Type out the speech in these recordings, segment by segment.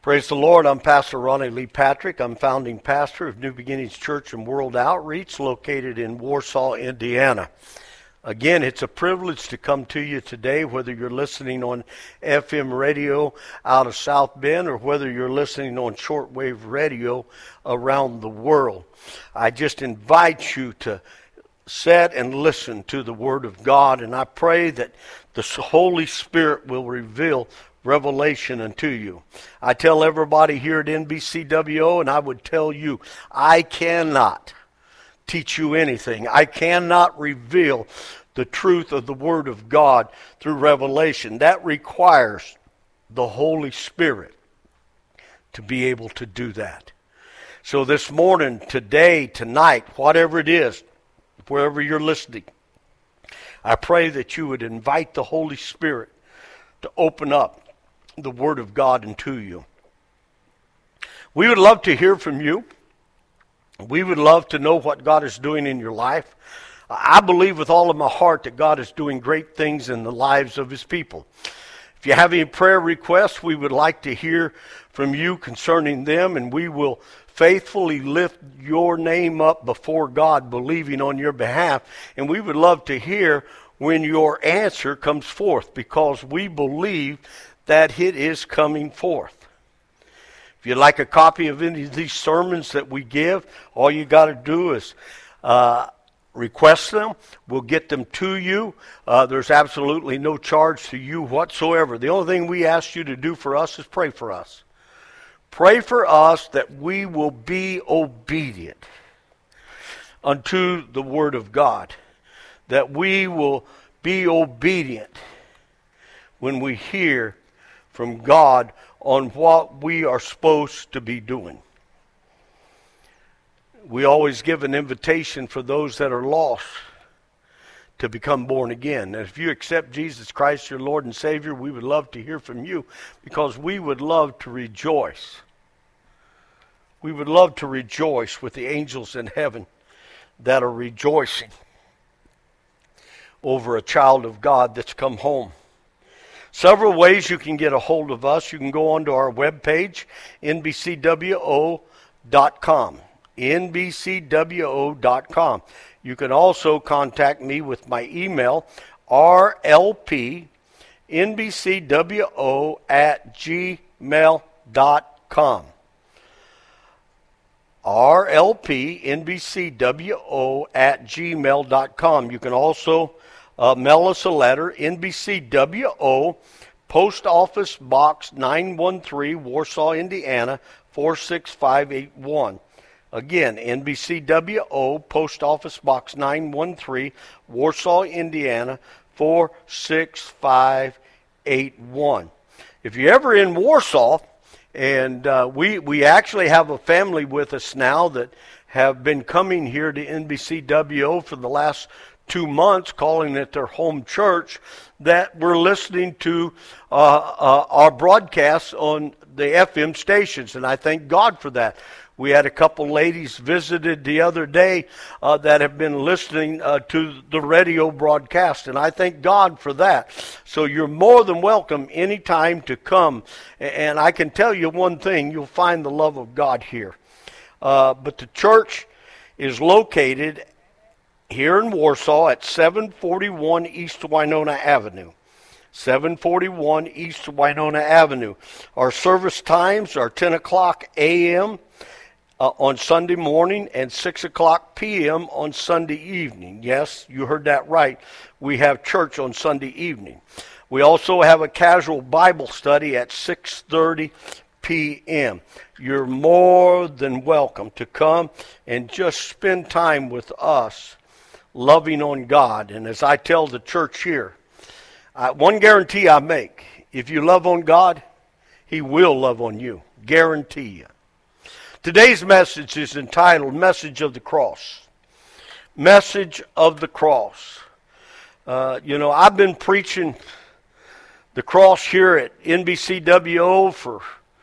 Praise the Lord. I'm Pastor Ronnie Lee Patrick. I'm founding pastor of New Beginnings Church and World Outreach located in Warsaw, Indiana. Again, it's a privilege to come to you today, whether you're listening on FM radio out of South Bend or whether you're listening on shortwave radio around the world. I just invite you to sit and listen to the Word of God, and I pray that the Holy Spirit will reveal revelation unto you. I tell everybody here at NBCWO, and I would tell you, I cannot teach you anything. I cannot reveal the truth of the Word of God through revelation. That requires the Holy Spirit to be able to do that. So this morning, today, tonight, whatever it is, wherever you're listening, I pray that you would invite the Holy Spirit to open up the Word of God into you. We would love to hear from you. We would love to know what God is doing in your life. I believe with all of my heart that God is doing great things in the lives of His people. If you have any prayer requests, we would like to hear from you concerning them, and we will faithfully lift your name up before God, believing on your behalf. And we would love to hear when your answer comes forth, because we believe that it is coming forth. If you'd like a copy of any of these sermons that we give, all you got to do is request them. We'll get them to you. There's absolutely no charge to you whatsoever. The only thing we ask you to do for us is pray for us. Pray for us that we will be obedient unto the Word of God, that we will be obedient when we hear from God on what we are supposed to be doing. We always give an invitation for those that are lost to become born again. And if you accept Jesus Christ, your Lord and Savior, we would love to hear from you, because we would love to rejoice. We would love to rejoice with the angels in heaven that are rejoicing over a child of God that's come home. Several ways you can get a hold of us. You can go onto our webpage, nbcwo.com. nbcwo.com. You can also contact me with my email, rlpnbcwo@gmail.com. rlpnbcwo@gmail.com. You can also mail us a letter, NBCWO, Post Office Box 913, Warsaw, Indiana, 46581. Again, NBCWO, Post Office Box 913, Warsaw, Indiana, 46581. If you're ever in Warsaw, and we actually have a family with us now that have been coming here to NBCWO for the last 2 months, calling it their home church, that we're listening to our broadcasts on the FM stations, and I thank God for that. We had a couple ladies visited the other day that have been listening to the radio broadcast, and I thank God for that. So you're more than welcome anytime to come, and I can tell you one thing, you'll find the love of God here. But the church is located here in Warsaw at 741 East Winona Avenue. 741 East Winona Avenue. Our service times are 10 o'clock a.m. On Sunday morning and 6 o'clock p.m. on Sunday evening. Yes, you heard that right. We have church on Sunday evening. We also have a casual Bible study at 6:30 p.m. You're more than welcome to come and just spend time with us, loving on God. And as I tell the church here, one guarantee I make, if you love on God, He will love on you. Guarantee you. Today's message is entitled Message of the Cross. Message of the Cross. I've been preaching the cross here at NBCWO for,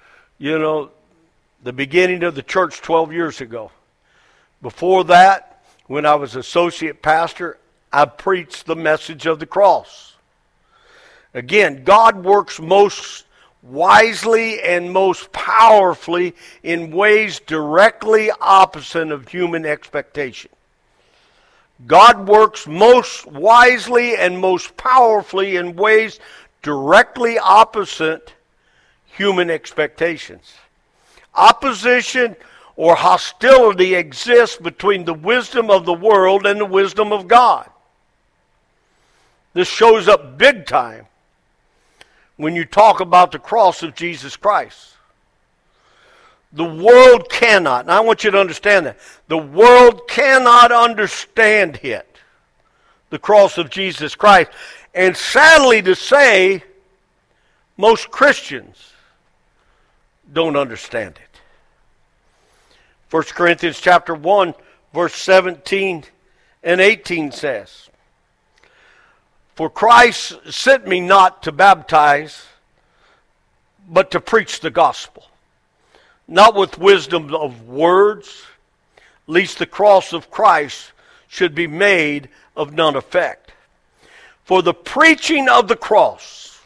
the beginning of the church 12 years ago. Before that, when I was associate pastor, I preached the message of the cross. Again, God works most wisely and most powerfully in ways directly opposite of human expectation. God works most wisely and most powerfully in ways directly opposite human expectations. Opposition or hostility exists between the wisdom of the world and the wisdom of God. This shows up big time when you talk about the cross of Jesus Christ. The world cannot, and I want you to understand that, the world cannot understand it, the cross of Jesus Christ. And sadly to say, most Christians don't understand it. 1 Corinthians chapter 1, verse 17 and 18 says, "For Christ sent me not to baptize, but to preach the gospel, not with wisdom of words, lest the cross of Christ should be made of none effect. For the preaching of the cross,"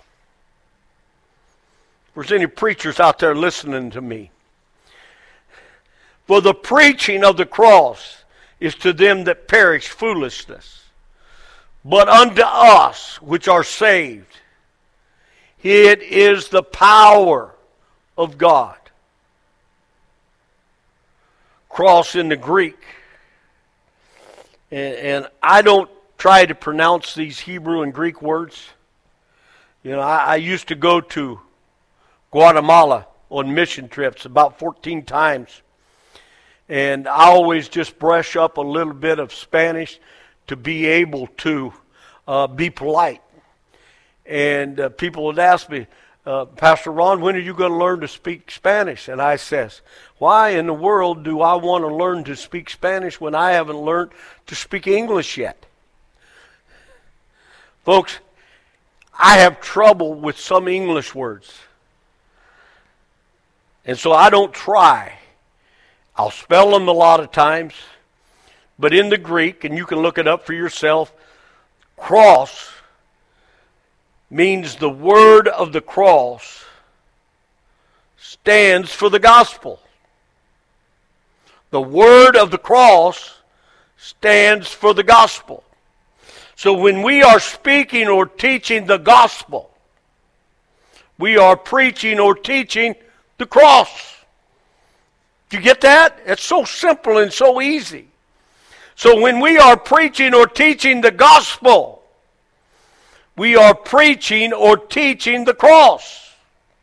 if there's any preachers out there listening to me, "for the preaching of the cross is to them that perish foolishness, but unto us which are saved, it is the power of God." Cross in the Greek. And I don't try to pronounce these Hebrew and Greek words. You know, I used to go to Guatemala on mission trips about 14 times. And I always just brush up a little bit of Spanish to be able to be polite. And people would ask me, "Pastor Ron, when are you going to learn to speak Spanish?" And I says, "Why in the world do I want to learn to speak Spanish when I haven't learned to speak English yet?" Folks, I have trouble with some English words. And so I don't try. I'll spell them a lot of times. But in the Greek, and you can look it up for yourself, cross means the word of the cross stands for the gospel. The word of the cross stands for the gospel. So when we are speaking or teaching the gospel, we are preaching or teaching the cross. Do you get that? It's so simple and so easy. So when we are preaching or teaching the gospel, we are preaching or teaching the cross.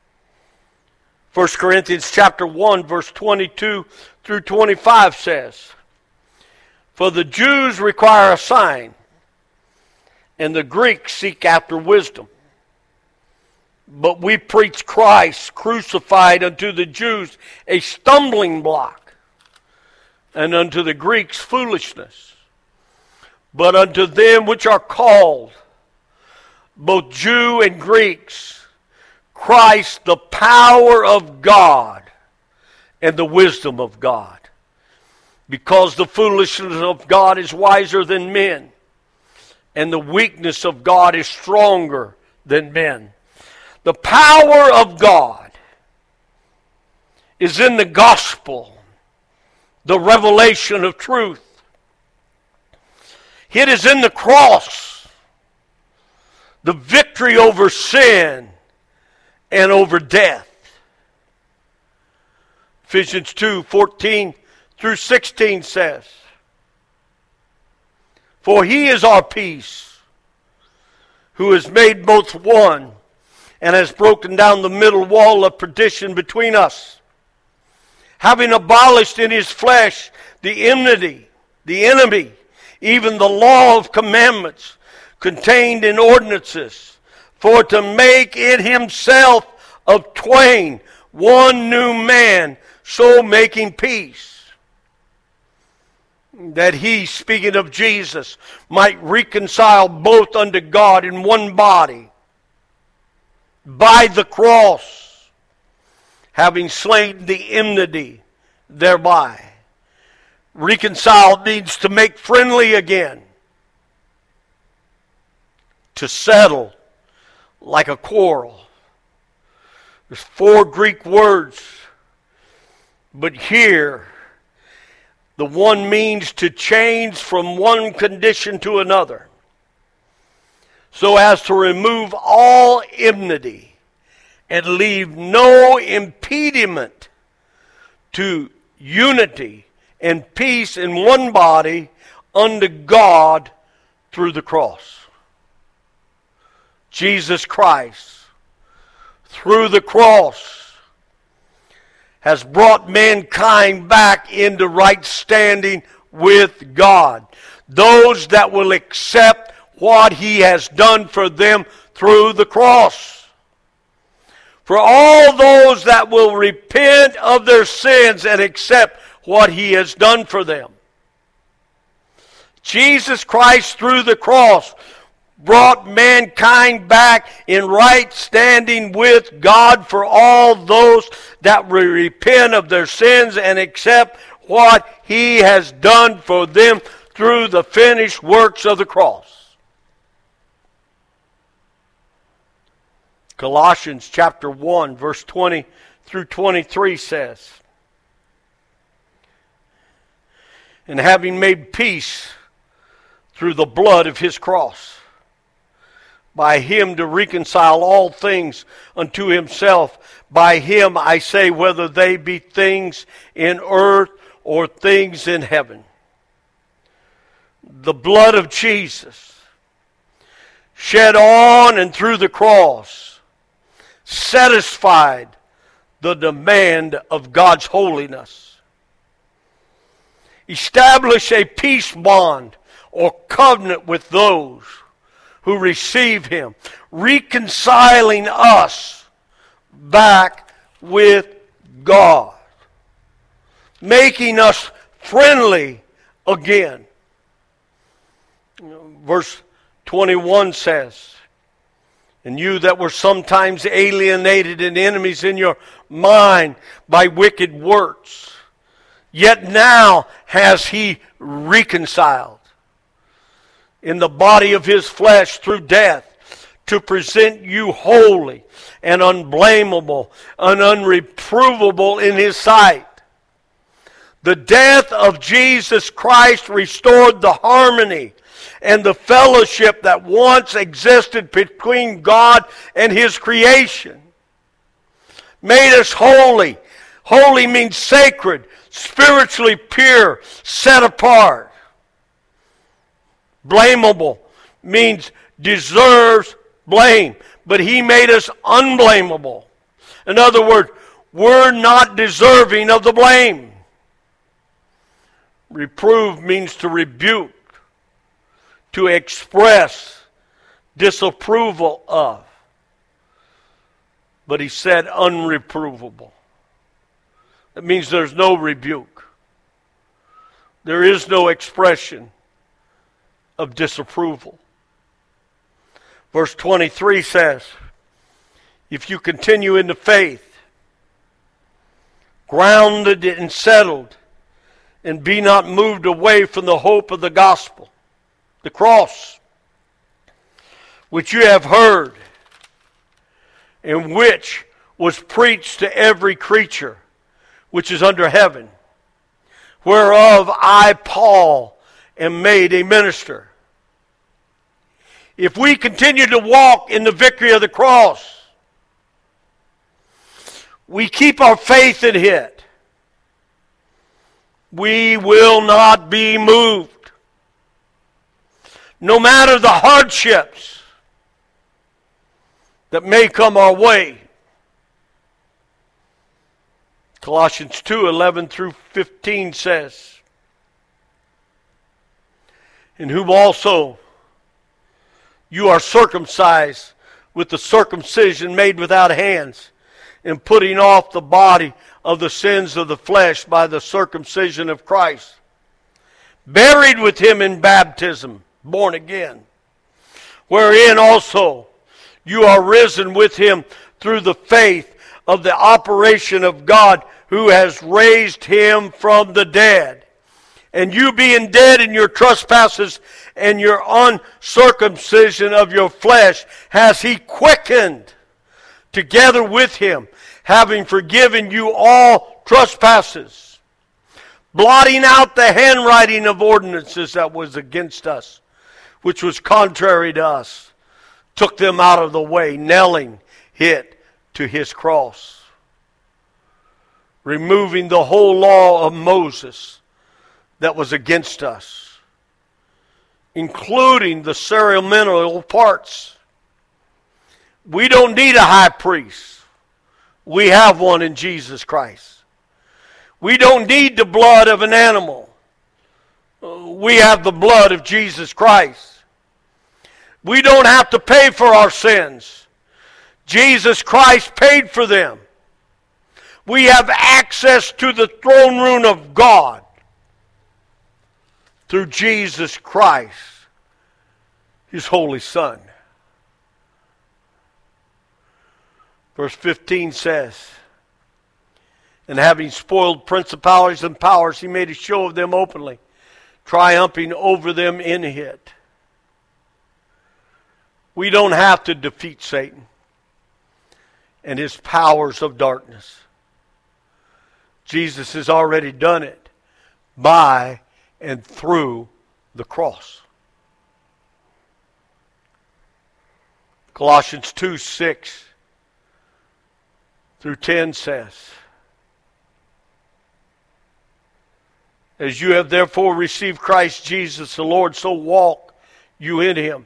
1 Corinthians chapter 1, verse 22 through 25 says, "For the Jews require a sign, and the Greeks seek after wisdom. But we preach Christ crucified unto the Jews a stumbling block, and unto the Greeks foolishness. But unto them which are called, both Jew and Greeks, Christ the power of God and the wisdom of God. Because the foolishness of God is wiser than men, and the weakness of God is stronger than men." The power of God is in the gospel, the revelation of truth. It is in the cross, the victory over sin and over death. Ephesians 2:14 through 16 says, "For he is our peace, who has made both one, and has broken down the middle wall of partition between us, having abolished in his flesh the enmity, even the law of commandments contained in ordinances, for to make in himself of twain one new man, so making peace, that he," speaking of Jesus, "might reconcile both unto God in one body, by the cross, having slain the enmity thereby." Reconcile means to make friendly again, to settle like a quarrel. There's 4 Greek words. But here, the one means to change from one condition to another, so as to remove all enmity and leave no impediment to unity and peace in one body unto God through the cross. Jesus Christ, through the cross, has brought mankind back into right standing with God. Those that will accept what He has done for them through the cross. For all those that will repent of their sins and accept what He has done for them. Jesus Christ through the cross brought mankind back in right standing with God for all those that will repent of their sins and accept what He has done for them through the finished works of the cross. Colossians chapter 1, verse 20 through 23 says, "And having made peace through the blood of His cross, by Him to reconcile all things unto Himself. By Him, I say, whether they be things in earth or things in heaven." The blood of Jesus, shed on and through the cross, satisfied the demand of God's holiness. Establish a peace bond or covenant with those who receive Him, reconciling us back with God, making us friendly again. Verse 21 says, "And you that were sometimes alienated and enemies in your mind by wicked works, yet now has He reconciled in the body of His flesh through death, to present you holy and unblameable and unreprovable in His sight." The death of Jesus Christ restored the harmony and the fellowship that once existed between God and His creation. Made us holy. Holy means sacred, spiritually pure, set apart. Blamable means deserves blame, but He made us unblameable. In other words, we're not deserving of the blame. Reprove means to rebuke, to express disapproval of. But He said unreprovable. That means there's no rebuke. There is no expression of disapproval. Verse 23 says, "If you continue in the faith, grounded and settled, and be not moved away from the hope of the gospel," the cross, "which you have heard, and which was preached to every creature which is under heaven, whereof I, Paul, am made a minister." If we continue to walk in the victory of the cross, we keep our faith in it, we will not be moved. No matter the hardships that may come our way. Colossians 2:11 through 15 says, "In whom also you are circumcised with the circumcision made without hands, in putting off the body of the sins of the flesh by the circumcision of Christ, buried with Him in baptism, born again, wherein also you are risen with Him through the faith of the operation of God, who has raised Him from the dead. And you being dead in your trespasses and your uncircumcision of your flesh, has He quickened together with him, having forgiven you all trespasses, blotting out the handwriting of ordinances that was against us, which was contrary to us, took them out of the way, nailing it to his cross, removing the whole law of Moses that was against us, including the ceremonial parts. We don't need a high priest. We have one in Jesus Christ. We don't need the blood of an animal. We have the blood of Jesus Christ. We don't have to pay for our sins. Jesus Christ paid for them. We have access to the throne room of God through Jesus Christ, his holy Son. Verse 15 says, and having spoiled principalities and powers, he made a show of them openly, triumphing over them in it. We don't have to defeat Satan and his powers of darkness. Jesus has already done it by and through the cross. Colossians 2:6 through 10 says, as you have therefore received Christ Jesus the Lord, so walk you in him,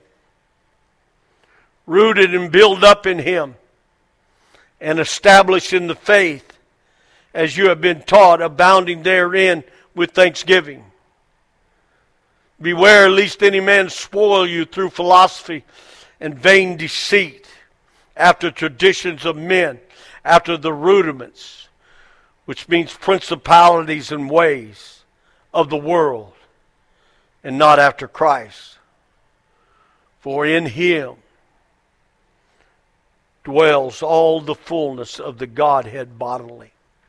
rooted and built up in him, and established in the faith, as you have been taught, abounding therein with thanksgiving. Beware lest any man spoil you through philosophy and vain deceit, after traditions of men, after the rudiments, which means principalities and ways of the world, and not after Christ. For in him dwells all the fullness of the Godhead bodily.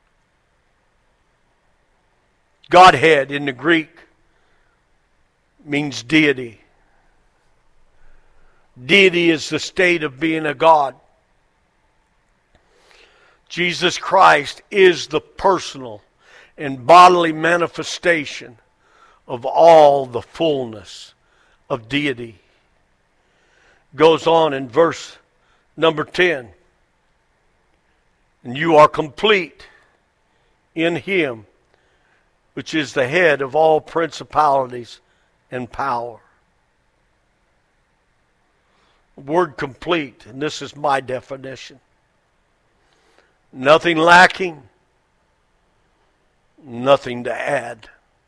Godhead in the Greek means deity. Deity is the state of being a God. Jesus Christ is the personal and bodily manifestation of all the fullness of deity. Goes on in verse number 10. And you are complete in him, which is the head of all principalities and power. The word complete, and this is my definition. Nothing lacking, nothing to add.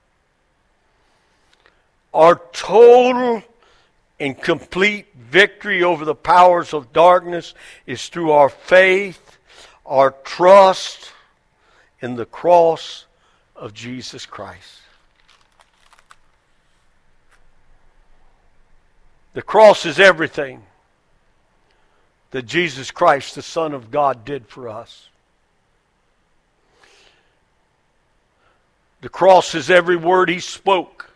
Our total and complete victory over the powers of darkness is through our faith, our trust in the cross of Jesus Christ. The cross is everything that Jesus Christ, the Son of God, did for us. The cross is every word he spoke.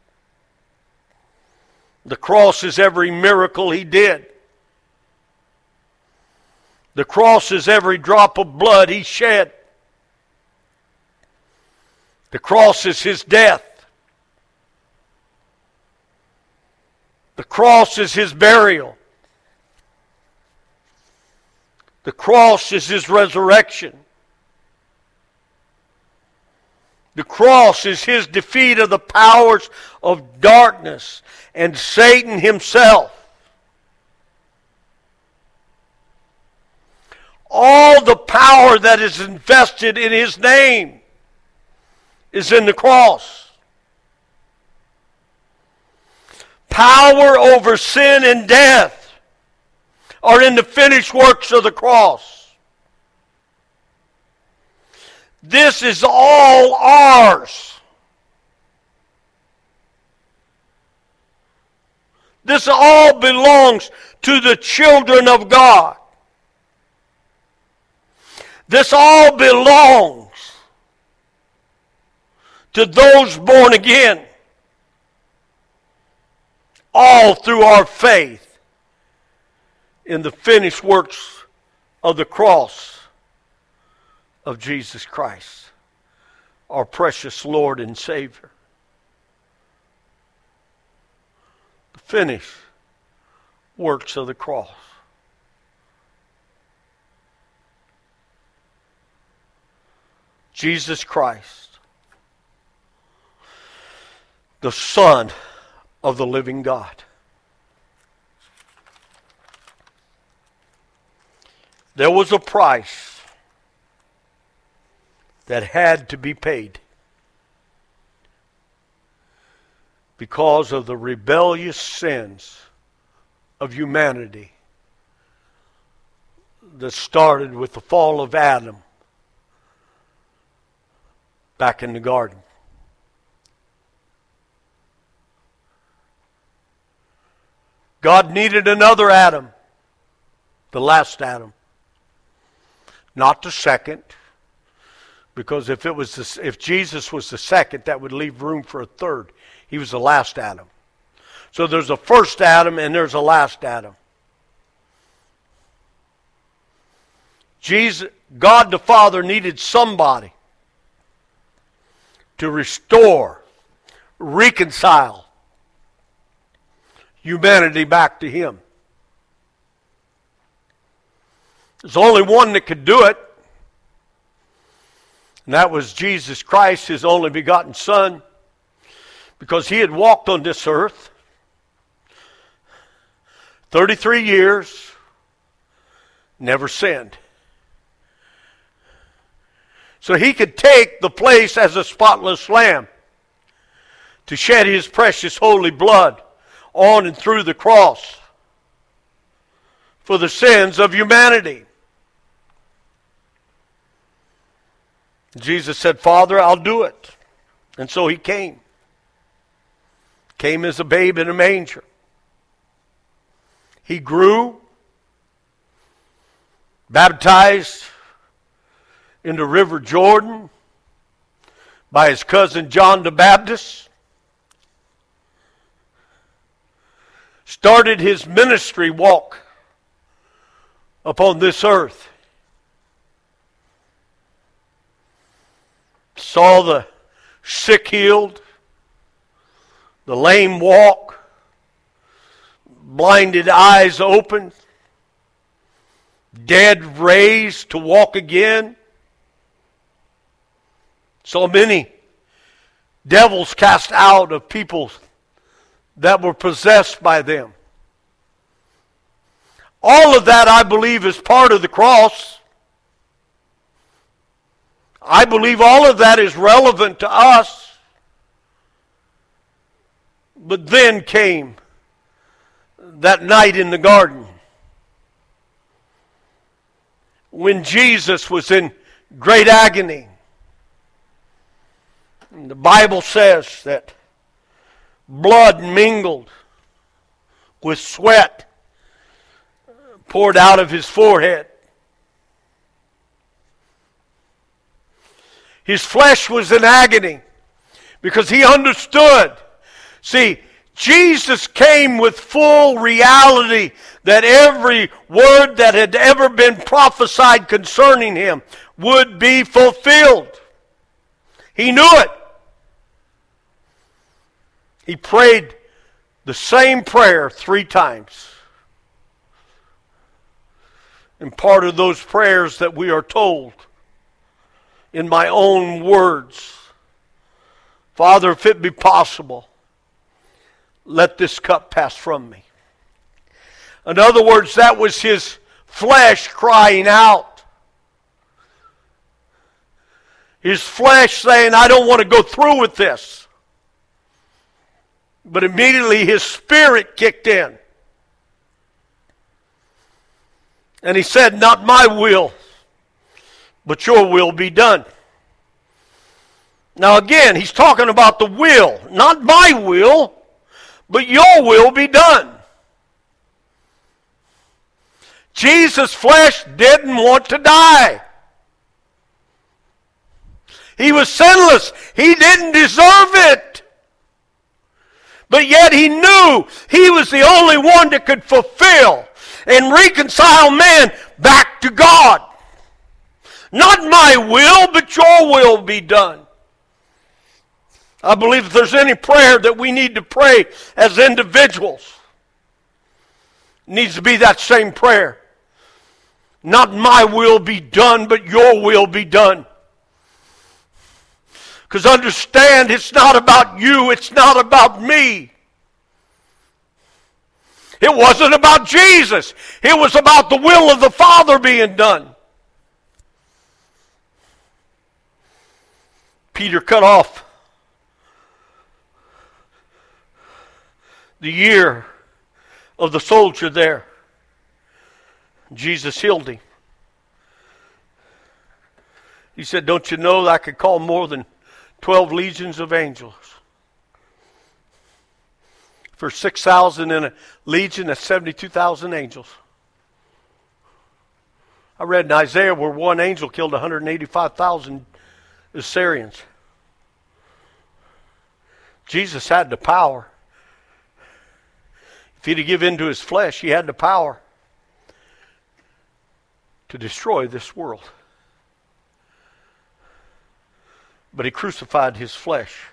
The cross is every miracle he did. The cross is every drop of blood he shed. The cross is his death. The cross is his burial. The cross is his resurrection. The cross is his defeat of the powers of darkness and Satan himself. All the power that is invested in his name is in the cross. Power over sin and death are in the finished works of the cross. This is all ours. This all belongs to the children of God. This all belongs to those born again. All through our faith in the finished works of the cross of Jesus Christ, our precious Lord and Savior. The finished works of the cross. Jesus Christ, the Son of the living God. There was a price that had to be paid because of the rebellious sins of humanity that started with the fall of Adam back in the garden. God needed another Adam, the last Adam, not the second, because if Jesus was the second, that would leave room for a third. He was the last Adam. So there's a first Adam and there's a last Adam. God the Father needed somebody to restore, reconcile humanity back to Him. There's only one that could do it, and that was Jesus Christ, His only begotten Son, because He had walked on this earth 33 years, never sinned. So He could take the place as a spotless lamb to shed His precious holy blood on and through the cross for the sins of humanity. Jesus said, Father, I'll do it. And so He came. Came as a babe in a manger. He grew, baptized in the River Jordan by His cousin John the Baptist. Started His ministry walk upon this earth. Saw the sick healed, the lame walk, blinded eyes opened, dead raised to walk again. So many devils cast out of people that were possessed by them. All of that, I believe, is part of the cross. I believe all of that is relevant to us. But then came that night in the garden when Jesus was in great agony. And the Bible says that blood mingled with sweat poured out of His forehead. His flesh was in agony because He understood. See, Jesus came with full reality that every word that had ever been prophesied concerning Him would be fulfilled. He knew it. He prayed the same prayer 3 times. And part of those prayers that we are told in my own words, Father, if it be possible, let this cup pass from me. In other words, that was His flesh crying out. His flesh saying, I don't want to go through with this. But immediately His spirit kicked in. And He said, not my will, but your will be done. Now again, He's talking about the will. Not my will, but your will be done. Jesus' flesh didn't want to die. He was sinless. He didn't deserve it. But yet He knew He was the only one that could fulfill and reconcile man back to God. Not my will, but your will be done. I believe if there's any prayer that we need to pray as individuals, it needs to be that same prayer. Not my will be done, but your will be done. Because understand, it's not about you, it's not about me. It wasn't about Jesus. It was about the will of the Father being done. Peter cut off the ear of the soldier there. Jesus healed him. He said, don't you know that I could call more than 12 legions of angels? For 6,000 in a legion, that's 72,000 angels. I read in Isaiah where one angel killed 185,000 Assyrians. Jesus had the power. If he'd have given in to his flesh, he had the power to destroy this world. But he crucified his flesh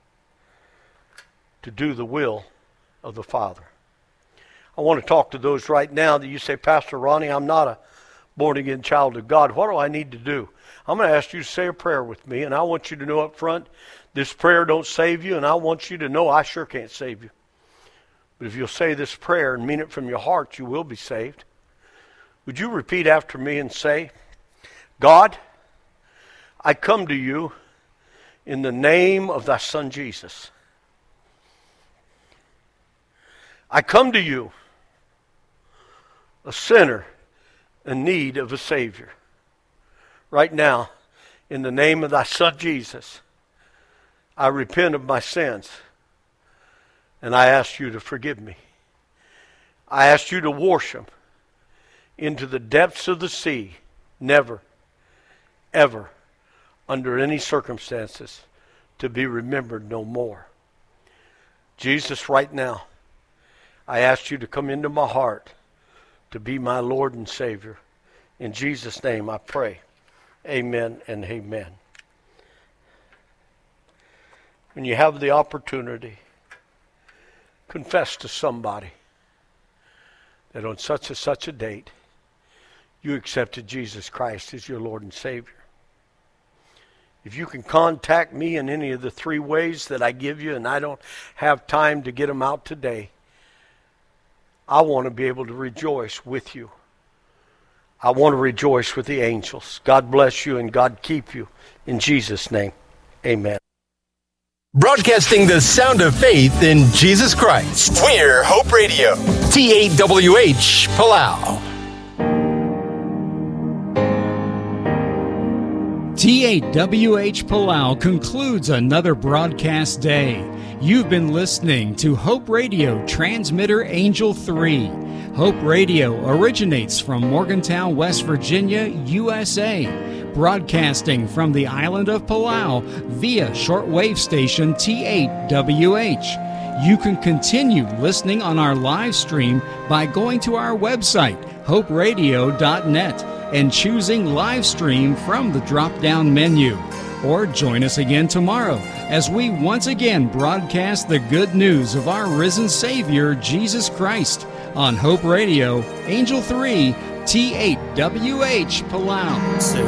to do the will of the Father. I want to talk to those right now that you say, Pastor Ronnie, I'm not a born-again child of God. What do I need to do? I'm going to ask you to say a prayer with me, and I want you to know up front, this prayer don't save you, and I want you to know I sure can't save you. But if you'll say this prayer and mean it from your heart, you will be saved. Would you repeat after me and say, God, I come to you in the name of thy Son Jesus. I come to you, a sinner in need of a Savior. Right now, in the name of thy Son Jesus, I repent of my sins, and I ask you to forgive me. I ask you to wash them into the depths of the sea, never, ever, under any circumstances, to be remembered no more. Jesus, right now, I ask you to come into my heart to be my Lord and Savior. In Jesus' name I pray. Amen and amen. When you have the opportunity, confess to somebody that on such and such a date, you accepted Jesus Christ as your Lord and Savior. If you can contact me in any of the 3 ways that I give you, and I don't have time to get them out today, I want to be able to rejoice with you. I want to rejoice with the angels. God bless you and God keep you. In Jesus' name, amen. Broadcasting the sound of faith in Jesus Christ. We're Hope Radio. T8WH, Palau. T8WH Palau concludes another broadcast day. You've been listening to Hope Radio Transmitter Angel 3. Hope Radio originates from Morgantown, West Virginia, USA, broadcasting from the island of Palau via shortwave station T8WH. You can continue listening on our live stream by going to our website, hoperadio.net, and choosing live stream from the drop-down menu. Or join us again tomorrow as we once again broadcast the good news of our risen Savior, Jesus Christ, on Hope Radio, Angel 3, T8WH Palau.